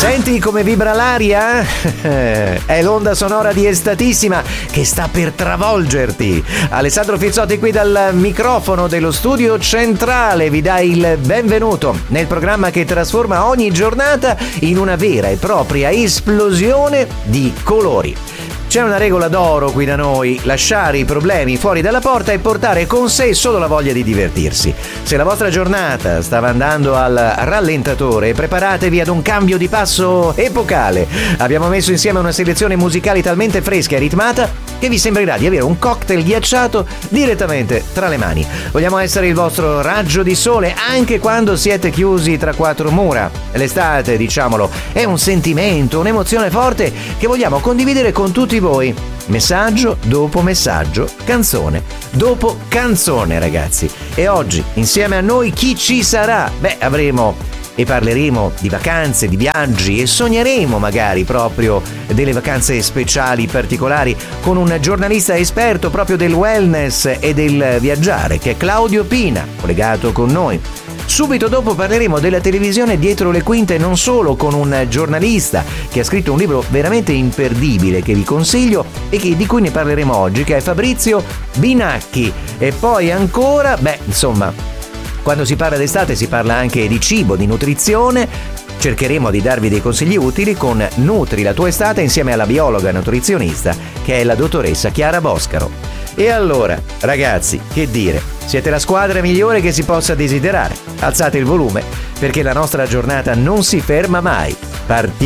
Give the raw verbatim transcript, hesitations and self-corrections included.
Senti come vibra l'aria? È l'onda sonora di Estatissima che sta per travolgerti. Alessandro Fizzotti qui dal microfono dello studio centrale vi dà il benvenuto nel programma che trasforma ogni giornata in una vera e propria esplosione di colori. C'è una regola d'oro qui da noi: lasciare i problemi fuori dalla porta e portare con sé solo la voglia di divertirsi. Se la vostra giornata stava andando al rallentatore, preparatevi ad un cambio di passo epocale. Abbiamo messo insieme una selezione musicale talmente fresca e ritmata che vi sembrerà di avere un cocktail ghiacciato direttamente tra le mani. Vogliamo essere il vostro raggio di sole anche quando siete chiusi tra quattro mura. L'estate, diciamolo, è un sentimento, un'emozione forte che vogliamo condividere con tutti voi. Messaggio dopo messaggio, canzone dopo canzone, ragazzi. E oggi, insieme a noi, chi ci sarà? Beh, avremo e parleremo di vacanze, di viaggi e sogneremo magari proprio delle vacanze speciali, particolari, con un giornalista esperto proprio del wellness e del viaggiare, che è Claudio Pina, collegato con noi. Subito dopo parleremo della televisione dietro le quinte, non solo, con un giornalista che ha scritto un libro veramente imperdibile che vi consiglio e che, di cui ne parleremo oggi, che è Fabrizio Binacchi. E poi ancora, beh, insomma, quando si parla d'estate si parla anche di cibo, di nutrizione. Cercheremo di darvi dei consigli utili con Nutri la tua estate insieme alla biologa nutrizionista che è la dottoressa Chiara Boscaro. E allora, ragazzi, che dire? Siete la squadra migliore che si possa desiderare. Alzate il volume perché la nostra giornata non si ferma mai. Partiamo!